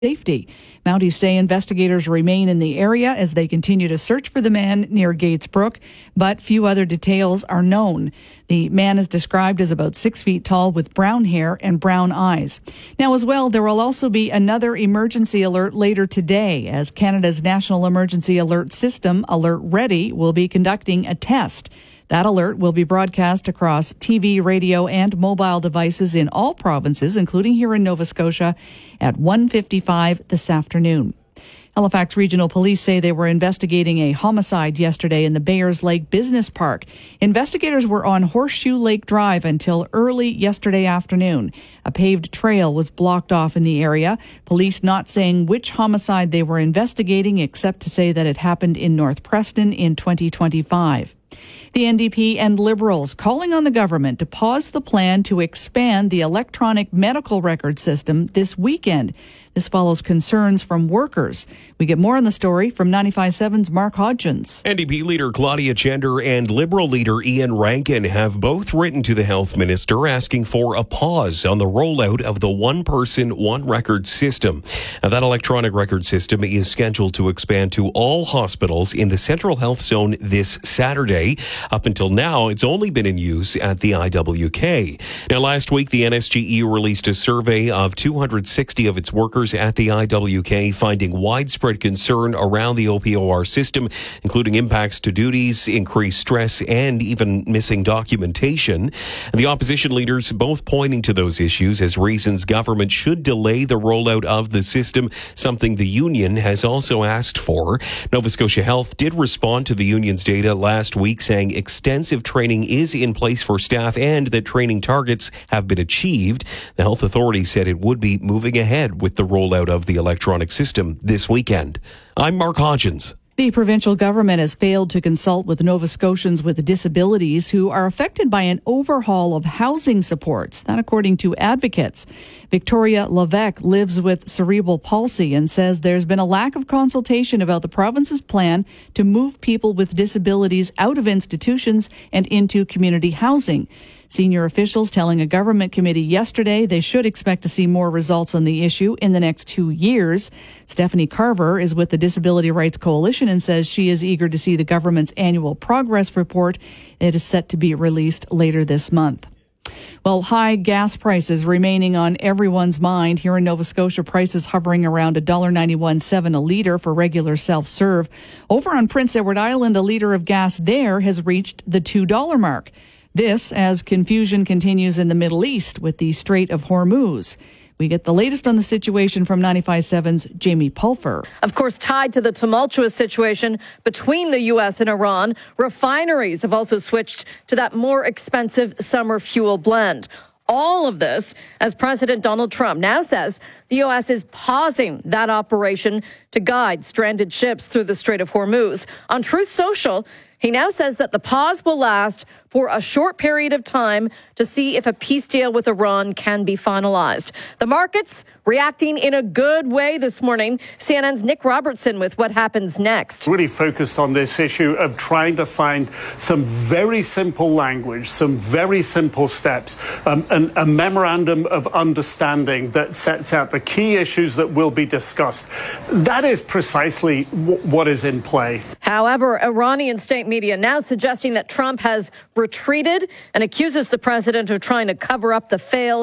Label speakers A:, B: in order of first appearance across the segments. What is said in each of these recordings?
A: safety. Mounties say investigators remain in the area as they continue to search for the man near Gates Brook, but few other details are known. The man is described as about 6 feet tall with brown hair and brown eyes. Now, as well, there will also be another emergency alert later today as Canada's National Emergency Alert System, Alert Ready, will be conducting a test. That alert will be broadcast across TV, radio, and mobile devices in all provinces, including here in Nova Scotia, at 1:55 this afternoon. Halifax Regional Police say they were investigating a homicide yesterday in the Bayers Lake Business Park. Investigators were on Horseshoe Lake Drive until early yesterday afternoon. A paved trail was blocked off in the area. Police not saying which homicide they were investigating, except to say that it happened in North Preston in 2025. The NDP and Liberals calling on the government to pause the plan to expand the electronic medical record system this weekend. This follows concerns from workers. We get more on the story from 95.7's Mark Hodgins.
B: NDP leader Claudia Gender and Liberal leader Ian Rankin have both written to the health minister asking for a pause on the rollout of the one-person, one-record system. Now, that electronic record system is scheduled to expand to all hospitals in the Central Health Zone this Saturday. Up until now, it's only been in use at the IWK. Now, last week, the NSGE released a survey of 260 of its workers at the IWK, finding widespread concern around the OPOR system, including impacts to duties, increased stress, and even missing documentation. And the opposition leaders both pointing to those issues as reasons government should delay the rollout of the system, something the union has also asked for. Nova Scotia Health did respond to the union's data last week, saying extensive training is in place for staff and that training targets have been achieved. The health authority said it would be moving ahead with the rollout of the electronic system this weekend. I'm Mark Hodgins.
A: The provincial government has failed to consult with Nova Scotians with disabilities who are affected by an overhaul of housing supports. That according to advocates. Victoria Levesque lives with cerebral palsy and says there's been a lack of consultation about the province's plan to move people with disabilities out of institutions and into community housing. Senior officials telling a government committee yesterday they should expect to see more results on the issue in the next 2 years. Stephanie Carver is with the Disability Rights Coalition and says she is eager to see the government's annual progress report. It is set to be released later this month. Well, high gas prices remaining on everyone's mind. Here in Nova Scotia, prices hovering around $1.91.7 a litre for regular self-serve. Over on Prince Edward Island, a litre of gas there has reached the $2 mark. This as confusion continues in the Middle East with the Strait of Hormuz. We get the latest on the situation from 95.7's Jamie Pulfer.
C: Of course, tied to the tumultuous situation between the U.S. and Iran, refineries have also switched to that more expensive summer fuel blend. All of this as President Donald Trump now says the U.S. is pausing that operation to guide stranded ships through the Strait of Hormuz. On Truth Social, he now says that the pause will last for a short period of time to see if a peace deal with Iran can be finalized. The markets reacting in a good way this morning. CNN's Nick Robertson with what happens next.
D: Really focused on this issue of trying to find some very simple language, some very simple steps, and a memorandum of understanding that sets out the key issues that will be discussed. That is precisely what is in play.
C: However, Iranian state media now suggesting that Trump has retreated and accuses the president of trying to cover up the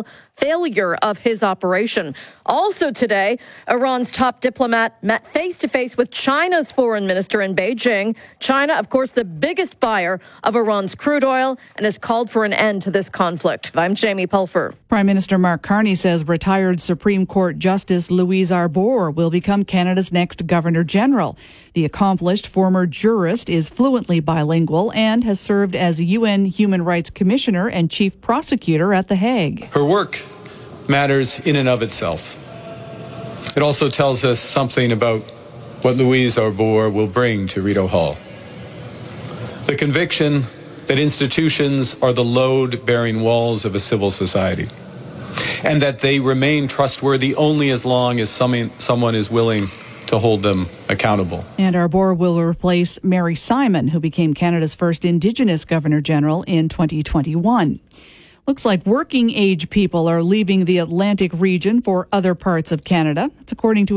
C: failure of his operation. Also today, Iran's top diplomat met face-to-face with China's foreign minister in Beijing. China, of course, the biggest buyer of Iran's crude oil and has called for an end to this conflict. I'm Jamie Pulfer.
A: Prime Minister Mark Carney says retired Supreme Court Justice Louise Arbour will become Canada's next Governor General. The accomplished former jurist is fluently bilingual and has served as UN Human Rights Commissioner and Chief Prosecutor at The Hague.
E: Her work matters in and of itself. It also tells us something about what Louise Arbour will bring to Rideau Hall. The conviction that institutions are the load-bearing walls of a civil society, and that they remain trustworthy only as long as someone is willing to hold them accountable.
A: And Arbour will replace Mary Simon, who became Canada's first Indigenous Governor General in 2021. Looks like working age people are leaving the Atlantic region for other parts of Canada. That's according to